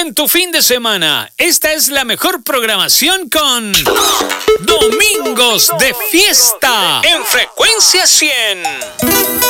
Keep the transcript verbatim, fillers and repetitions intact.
en tu fin de semana. Esta es la mejor programación con Domingos de Fiesta en Frecuencia cien.